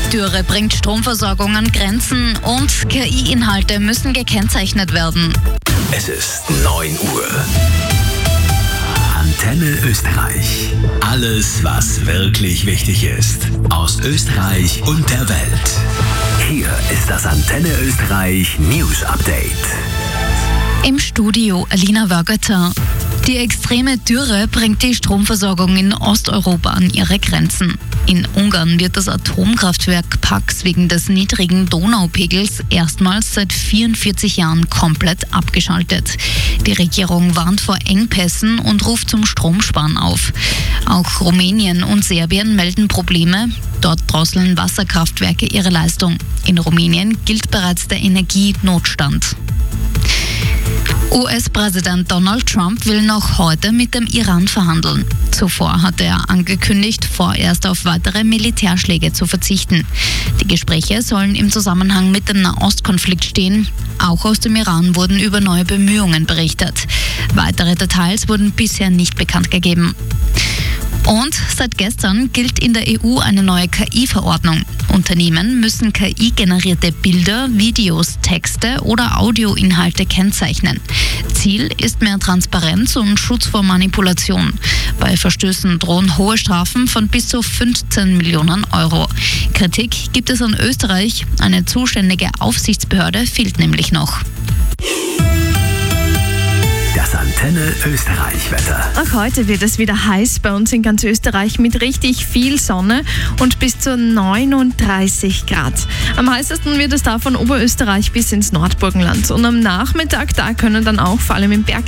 Dürre bringt Stromversorgung an Grenzen und KI-Inhalte müssen gekennzeichnet werden. Es ist 9 Uhr. Antenne Österreich. Alles, was wirklich wichtig ist. Aus Österreich und der Welt. Hier ist das Antenne Österreich News Update. Im Studio Alina Wörgötter. Die extreme Dürre bringt die Stromversorgung in Osteuropa an ihre Grenzen. In Ungarn wird das Atomkraftwerk Paks wegen des niedrigen Donaupegels erstmals seit 44 Jahren komplett abgeschaltet. Die Regierung warnt vor Engpässen und ruft zum Stromsparen auf. Auch Rumänien und Serbien melden Probleme. Dort drosseln Wasserkraftwerke ihre Leistung. In Rumänien gilt bereits der Energienotstand. US-Präsident Donald Trump will noch heute mit dem Iran verhandeln. Zuvor hatte er angekündigt, vorerst auf weitere Militärschläge zu verzichten. Die Gespräche sollen im Zusammenhang mit dem Nahostkonflikt stehen. Auch aus dem Iran wurden über neue Bemühungen berichtet. Weitere Details wurden bisher nicht bekannt gegeben. Und seit gestern gilt in der EU eine neue KI-Verordnung. Unternehmen müssen KI-generierte Bilder, Videos, Texte oder Audioinhalte kennzeichnen. Ziel ist mehr Transparenz und Schutz vor Manipulation. Bei Verstößen drohen hohe Strafen von bis zu 15 Millionen Euro. Kritik gibt es an Österreich. Eine zuständige Aufsichtsbehörde fehlt nämlich noch. Das Antenne Österreich Wetter. Auch heute wird es wieder heiß bei uns in ganz Österreich mit richtig viel Sonne und bis zu 39 Grad. Am heißesten wird es da von Oberösterreich bis ins Nordburgenland. Und am Nachmittag, da können dann auch vor allem im Berg